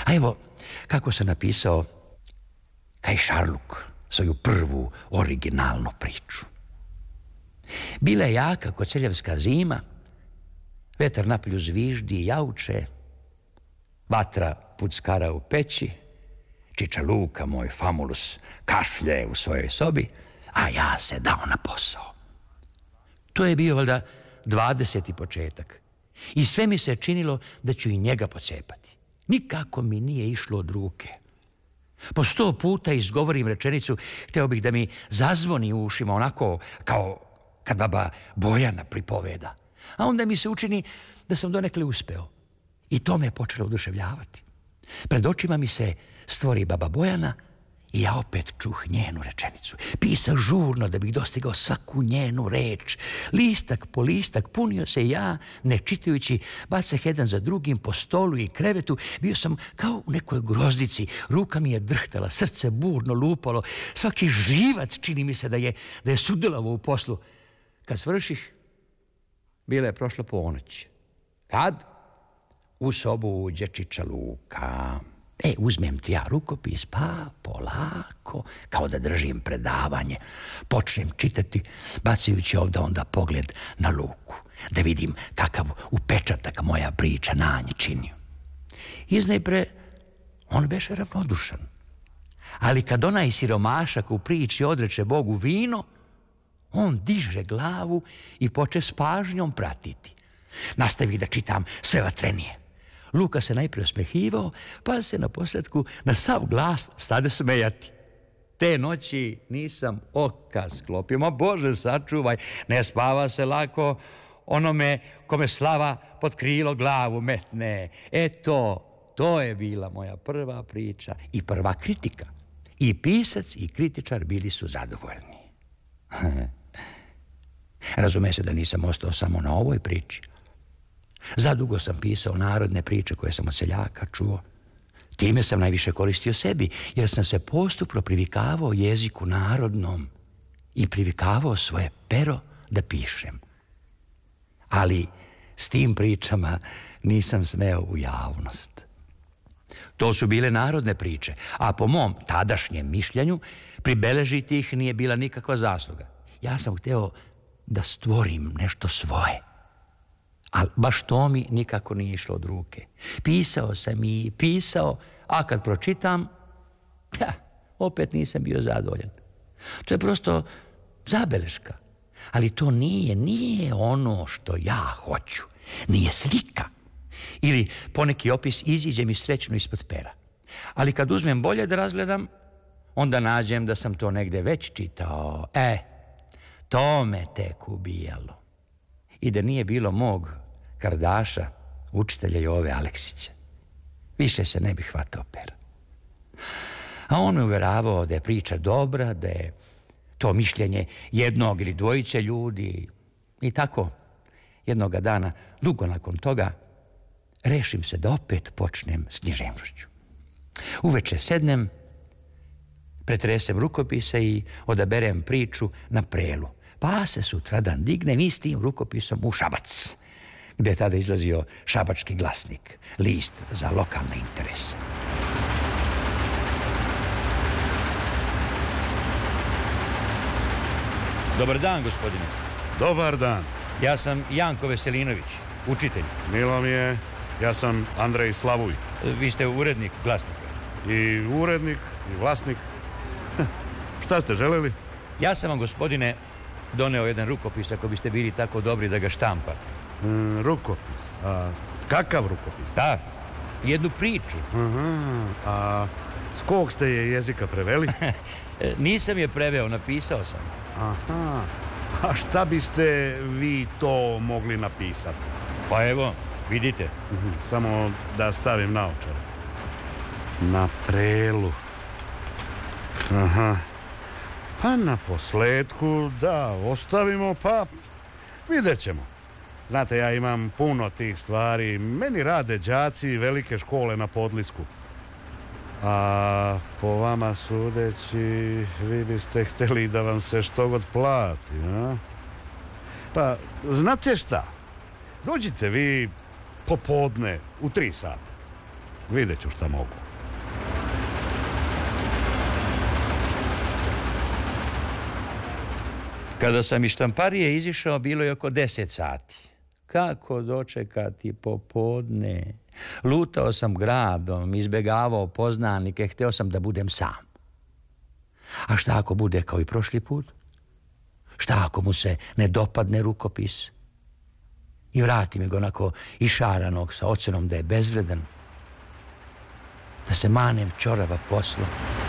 A evo kako sam napisao Kajšarluk, svoju prvu originalnu priču. Bila je jaka koceljevska zima, vetar napolju zviždi i jauče, vatra puckara u peći, čiča Luka, moj famulus, kašlje u svojoj sobi, a ja se dao na posao. To je bio valjda 20. početak i sve mi se činilo da ću i njega pocepati. Nikako mi nije išlo od ruke. Po 100 puta izgovorim rečenicu, hteo bih da mi zazvoni u ušima, onako kao kad baba Bojana pripoveda. A onda mi se učini da sam donekle uspeo. I to me je počelo oduševljavati. Pred očima mi se stvori baba Bojana i ja opet čuh njenu rečenicu. Pisao žurno da bih dostigao svaku njenu reč. Listak po listak punio se ja, ne čitajući, bacah jedan za drugim po stolu i krevetu. Bio sam kao u nekoj grozdici. Ruka mi je drhtala, srce burno lupalo. Svaki živac čini mi se da je sudjelovao u poslu. Kad svrših, bila je prošla ponoć. Kad? U sobu uđe čiča Luka. Uzmem ti ja rukopis, pa polako, kao da držim predavanje. Počnem čitati, bacajući ovdje onda pogled na Luku, da vidim kakav upečatak moja priča na nje čini. Iznajpre, on beše ravnodušan. Ali kad onaj siromašak u priči odreče Bogu vino, on diže glavu i poče s pažnjom pratiti. Nastavi da čitam sve vatrenije. Luka se najprije osmehivao, pa se na posljedku na sav glas stade smejati. Te noći nisam oka sklopio, ma Bože sačuvaj, ne spava se lako onome kome slava pod krilo glavu metne. To je bila moja prva priča i prva kritika. I pisac i kritičar bili su zadovoljni. Razume se da nisam ostao samo na ovoj priči. Zadugo sam pisao narodne priče koje sam od seljaka čuo. Time sam najviše koristio sebi, jer sam se postupno privikavao jeziku narodnom i privikavao svoje pero da pišem. Ali s tim pričama nisam smeo u javnost. To su bile narodne priče, a po mom tadašnjem mišljenju pribeležiti ih nije bila nikakva zasluga. Ja sam hteo da stvorim nešto svoje. Ali baš to mi nikako nije išlo od ruke. Pisao sam i pisao, a kad pročitam, opet nisam bio zadovoljan. To je prosto zabeleška. Ali to nije ono što ja hoću. Nije slika. Ili poneki opis iziđe mi srećno ispod pera. Ali kad uzmem bolje da razgledam, onda nađem da sam to negde već čitao. To me tek ubijalo. I da nije bilo mog kardaša, učitelja Jove Aleksića, više se ne bih hvatao pera. A on me uveravao da je priča dobra, da je to mišljenje jednog ili dvojice ljudi. I tako, jednoga dana, dugo nakon toga, rešim se da opet počnem s književnošću. Uveče sednem, pretresem rukopise i odaberem priču na prelu. Pa se sutradan dignem i s tim rukopisom u Šabac, gde je tada izlazio Šabački glasnik, list za lokalne interese. Dobar dan, gospodine. Dobar dan. Ja sam Janko Veselinović, učitelj. Milo mi je, ja sam Andrej Slavuj. Vi ste urednik glasnika. I urednik, i vlasnik. Šta ste želeli? Ja sam vam, gospodine, doneo jedan rukopis, ako biste bili tako dobri da ga štampate. Rukopis? A kakav rukopis? Da, jednu priču. A s kog ste je jezika preveli? Nisam je preveo, napisao sam. Aha, a šta biste vi to mogli napisati? Pa evo, vidite. Samo da stavim naočare. Na prelu. Aha. Pa na posledku, da, ostavimo, pa vidjet ćemo. Znate, ja imam puno tih stvari. Meni rade đaci velike škole na Podlisku. A po vama sudeći, vi biste htjeli da vam se što god plati, a? Pa, znate šta? Dođite vi popodne u 3 sata. vidjet ću šta mogu. Kada sam iz štamparije izišao, bilo je oko 10 sati. Kako dočekati popodne? Lutao sam gradom, izbjegavao poznanike, hteo sam da budem sam. A šta ako bude kao i prošli put? Šta ako mu se ne dopadne rukopis? I vrati mi ga onako išaranog sa ocenom da je bezvredan. Da se manem ćorava posla.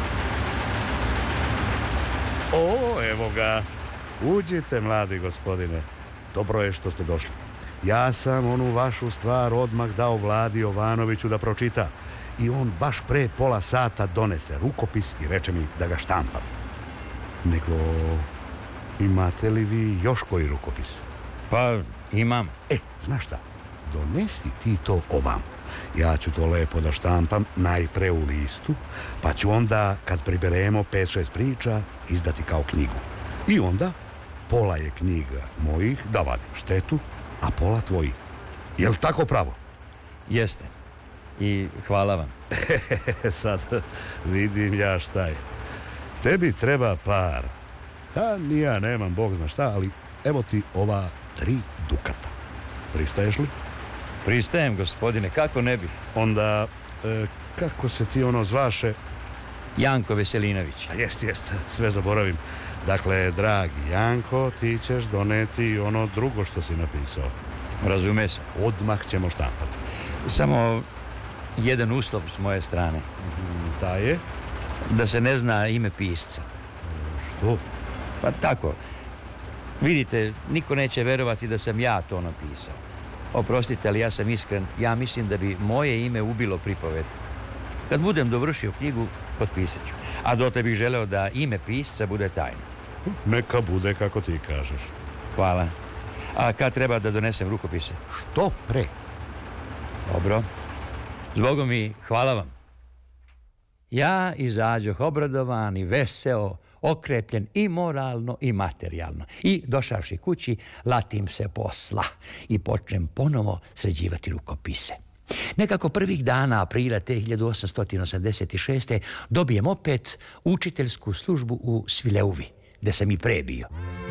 O, evo ga. Uđite, mladi gospodine. Dobro je što ste došli. Ja sam onu vašu stvar odmah dao Vladi Jovanoviću da pročita. I on baš pre pola sata donese rukopis i reče mi da ga štampam. Nego, imate li vi još koji rukopis? Pa, imam. Znaš šta? Donesi ti to ovam. Ja ću to lepo da štampam najpre u listu, pa ću onda, kad priberemo 5-6 priča, izdati kao knjigu. I onda, pola je knjiga mojih, da vadim štetu, a pola tvojih. Jel tako pravo? Jeste. I hvala vam. Sad vidim ja šta je. Tebi treba para. Ni ja nemam, Bog zna šta, ali evo ti ova 3 dukata. Pristaješ li? Pristajem, gospodine, kako ne bi? Onda, kako se ti ono zvaše? Janko Veselinović. Jest, sve zaboravim. Dakle, dragi Janko, ti ćeš doneti ono drugo što si napisao. Razume se. Odmah ćemo štampati. Samo jedan uslov s moje strane. Ta je? Da se ne zna ime pisca. Što? Pa tako. Vidite, niko neće verovati da sam ja to napisao. Oprostite, ali ja sam iskren. Ja mislim da bi moje ime ubilo pripovetku. Kad budem dovršio knjigu, potpisat ću. A dotle bih želeo da ime pisca bude tajno. Neka bude kako ti kažeš. Hvala. A kad treba da donesem rukopise? Što pre? Dobro. Zbogom mi, hvala vam. Ja izađoh obradovan i veseo, okrepljen i moralno i materijalno. I došavši kući, latim se posla i počnem ponovo sređivati rukopise. Nekako prvih dana aprila te 1886. dobijem opet učiteljsku službu u Svileuvi, gde sam i pre bio.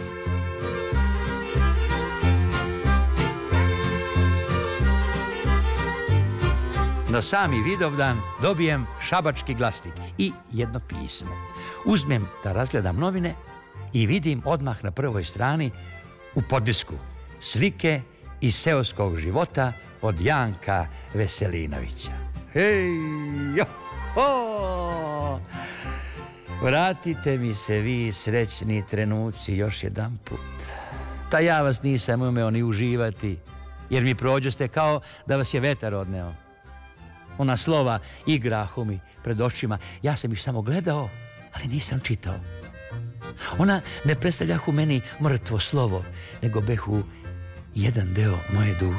Na sami Vidovdan dobijem šabački glasnik i jedno pismo. Uzmem da razgledam novine i vidim odmah na prvoj strani u podisku slike iz seoskog života od Janka Veselinovića. Hej, jo, ho! Vratite mi se vi srećni trenuci još jedan put. Ta ja vas nisam umeo ni uživati, jer mi prođoste kao da vas je vetar odneo. Ona slova igrahu mi pred očima. Ja sam ih samo gledao, ali nisam čitao. Ona ne predstavljahu meni mrtvo slovo, nego behu jedan deo moje duše.